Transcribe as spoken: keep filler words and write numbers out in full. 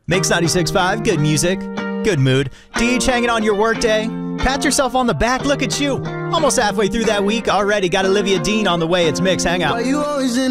Mix ninety-six point five, good music, good mood. Deej hanging on your workday. Pat yourself on the back, look at you. Almost halfway through that week already. Got Olivia Dean on the way. It's Mix Hangout.